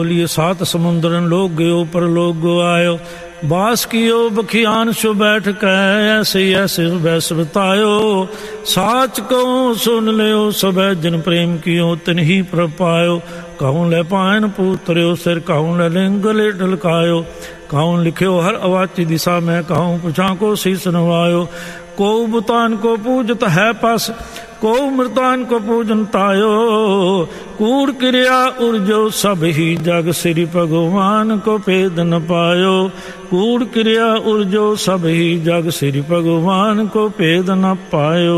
बोलिए सात समुद्रन लोग गयो परलोक गो आयो, बास कियो बखियान सो बैठ कह, ऐसे ऐसे बैस बतायो। साच कहो सुन लियो सब जिन प्रेम कियो तिन ही प्रभ पायो। कहूँ ले पायन पूतर्यो सिर, कहूँ ले लिंग ले ढलकायो। कहूँ लिखियो हर अवाची दिशा में, कहूँ पुछा को शीस नवायो। को बुतान को पूजत है पास, को मृतान को पूजन तायो। कूड़ क्रिया उर्जो सब ही जग, श्री भगवान को भेद न पायो। कूड़ क्रिया उर्जो सब ही जग, श्री भगवान को भेद न पायो।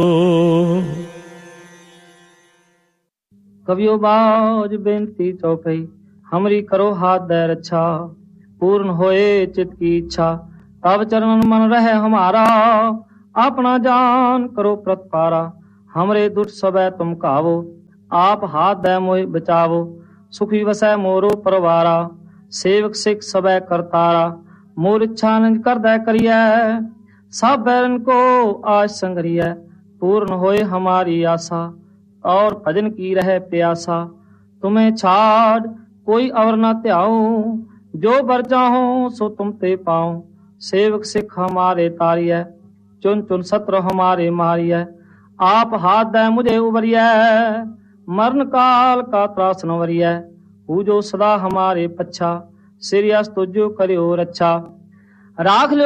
कवियो बाज बेनती चौपई, हमरी करो हाथ दे रक्षा। पूर्ण होए चित की इच्छा, तब चरणन मन रहे हमारा। अपना जान करो प्रतपारा, हमरे दुष्ट सबे तुम कावो। आप हाथ दे मोहि बचावो, सुखी वसै मोरो परवारा। सेवक सिख सबे करतारा, मोर इच्छा निज कर दे करिए। सब बैरन को आज संगरिए, पूर्ण होए हमारी आशा। और भजन की रहे प्यासा, तुम्हें छाड़ कोई और न त्याओ। जो बर चाहो सो तुम ते पाओ। सेवक सिख हमारे तारिय, चुन चुन सत्र हमारे मारिय। आप हाथ दे मुझे उबरिय, मरण काल का त्रास न वरिय। पूजो सदा हमारे पच्छा, सिरियस तुझो करियो रक्षा। राख लो